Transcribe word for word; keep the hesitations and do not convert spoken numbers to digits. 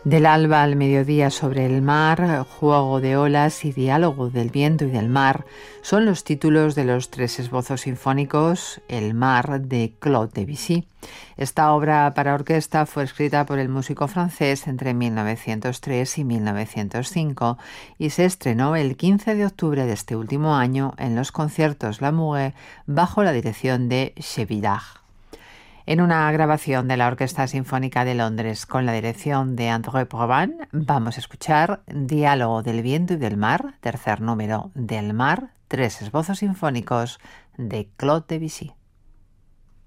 Del alba al mediodía sobre el mar, juego de olas y diálogo del viento y del mar son los títulos de los tres esbozos sinfónicos El mar de Claude Debussy. Esta obra para orquesta fue escrita por el músico francés entre mil novecientos tres y mil novecientos cinco y se estrenó el quince de octubre de este último año en los conciertos Lamoureux bajo la dirección de Chevillag. En una grabación de la Orquesta Sinfónica de Londres con la dirección de André Provan, vamos a escuchar Diálogo del viento y del mar, tercer número del mar, tres esbozos sinfónicos de Claude Debussy.